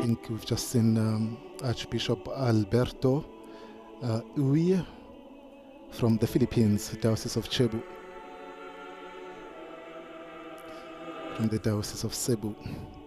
think we've just seen Archbishop Alberto Uy from the Philippines, Diocese of Cebu, from the Diocese of Cebu.